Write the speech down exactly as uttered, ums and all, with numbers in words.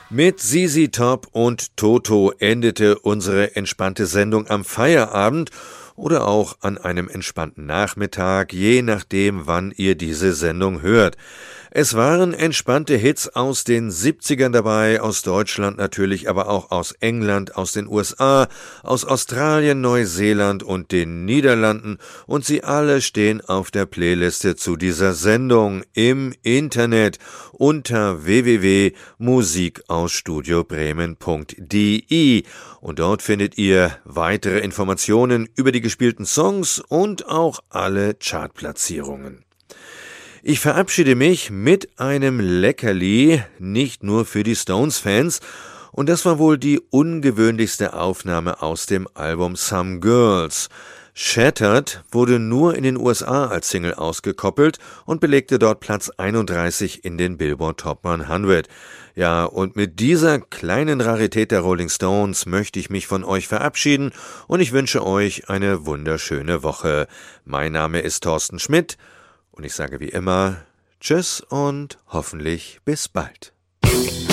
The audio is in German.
Mit Sisi Top und Toto endete unsere entspannte Sendung am Feierabend oder auch an einem entspannten Nachmittag, je nachdem, wann ihr diese Sendung hört. Es waren entspannte Hits aus den siebzigern dabei, aus Deutschland natürlich, aber auch aus England, aus den U S A, aus Australien, Neuseeland und den Niederlanden, und sie alle stehen auf der Playliste zu dieser Sendung im Internet unter w w w punkt musik aus studio bremen punkt d i, und dort findet ihr weitere Informationen über die gespielten Songs und auch alle Chartplatzierungen. Ich verabschiede mich mit einem Leckerli, nicht nur für die Stones-Fans, und das war wohl die ungewöhnlichste Aufnahme aus dem Album Some Girls. Shattered wurde nur in den U S A als Single ausgekoppelt und belegte dort Platz einunddreißig in den Billboard Top hundert. Ja, und mit dieser kleinen Rarität der Rolling Stones möchte ich mich von euch verabschieden und ich wünsche euch eine wunderschöne Woche. Mein Name ist Thorsten Schmidt. Und ich sage wie immer, tschüss und hoffentlich bis bald.